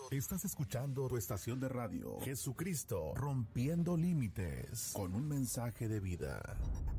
Estás escuchando tu estación de radio, Jesucristo, rompiendo límites, con un mensaje de vida.